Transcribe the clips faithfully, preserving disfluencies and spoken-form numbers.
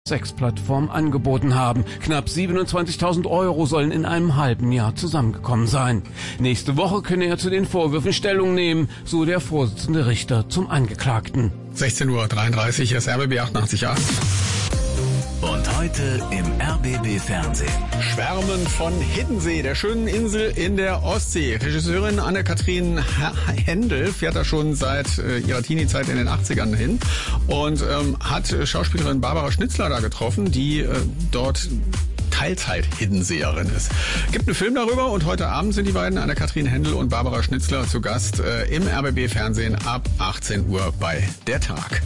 Sexplattform angeboten haben. Knapp siebenundzwanzigtausend Euro sollen in einem halben Jahr zusammengekommen sein. Nächste Woche könne er zu den Vorwürfen Stellung nehmen, so der Vorsitzende Richter zum Angeklagten. sechzehn Uhr dreiunddreißig ist R B B achtundachtzig Komma acht. Und heute im R B B Fernsehen. Schwärmen von Hiddensee, der schönen Insel in der Ostsee. Regisseurin Anne-Kathrin Hendel fährt da schon seit äh, ihrer Teenie-Zeit in den achtzigern hin und ähm, hat Schauspielerin Barbara Schnitzler da getroffen, die äh, dort Teilzeit-Hiddenseerin ist. Gibt einen Film darüber und heute Abend sind die beiden, Anne-Kathrin Hendel und Barbara Schnitzler, zu Gast äh, im R B B Fernsehen ab achtzehn Uhr bei Der Tag.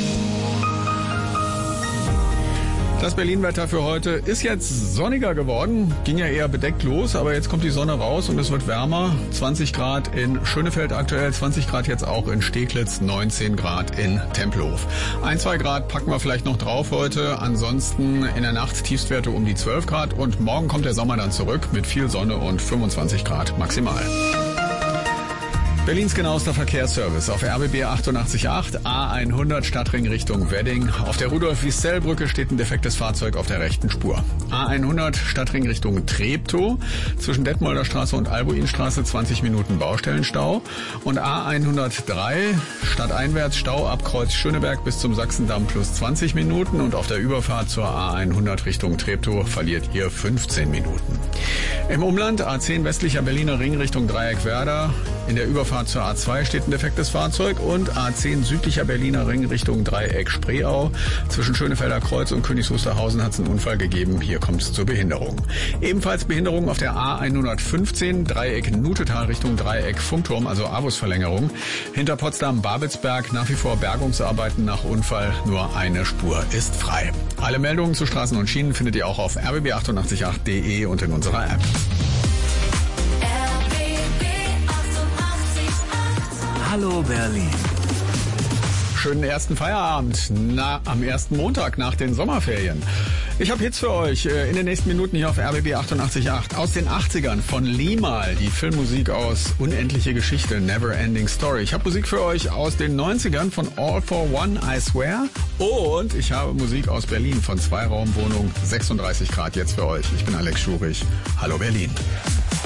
Das Berlin-Wetter für heute ist jetzt sonniger geworden, ging ja eher bedeckt los, aber jetzt kommt die Sonne raus und es wird wärmer. zwanzig Grad in Schönefeld aktuell, zwanzig Grad jetzt auch in Steglitz, neunzehn Grad in Tempelhof. Ein, zwei Grad packen wir vielleicht noch drauf heute, ansonsten in der Nacht Tiefstwerte um die zwölf Grad und morgen kommt der Sommer dann zurück mit viel Sonne und fünfundzwanzig Grad maximal. Berlins genauester Verkehrsservice auf R B B achtundachtzig Komma acht, A hundert Stadtring Richtung Wedding. Auf der Rudolf-Wiesel-Brücke steht ein defektes Fahrzeug auf der rechten Spur. A hundert Stadtring Richtung Treptow, zwischen Detmolder Straße und Albuinstraße zwanzig Minuten Baustellenstau. Und A hundertdrei stadteinwärts Stau ab Kreuz Schöneberg bis zum Sachsendamm plus zwanzig Minuten. Und auf der Überfahrt zur A hundert Richtung Treptow verliert ihr fünfzehn Minuten. Im Umland A zehn westlicher Berliner Ring Richtung Dreieck-Werder. In der Überfahrt zur A zwei steht ein defektes Fahrzeug und A zehn südlicher Berliner Ring Richtung Dreieck Spreeau. Zwischen Schönefelder Kreuz und Königs Wusterhausen hat es einen Unfall gegeben. Hier kommt es zur Behinderung. Ebenfalls Behinderung auf der A hundertfünfzehn Dreieck Nutetal Richtung Dreieck Funkturm, also Avus-Verlängerung. Hinter Potsdam-Babelsberg nach wie vor Bergungsarbeiten nach Unfall. Nur eine Spur ist frei. Alle Meldungen zu Straßen und Schienen findet ihr auch auf r b b achtundachtzig Komma acht punkt de und in unserer App. Hallo Berlin. Schönen ersten Feierabend na, am ersten Montag nach den Sommerferien. Ich habe Hits für euch in den nächsten Minuten hier auf R B B achtundachtzig Komma acht. Aus den achtzigern von Limahl, die Filmmusik aus Unendliche Geschichte, Never Ending Story. Ich habe Musik für euch aus den neunzigern von All for One, I Swear. Und ich habe Musik aus Berlin von Zweiraumwohnung, sechsunddreißig Grad jetzt für euch. Ich bin Alex Schurich. Hallo Berlin.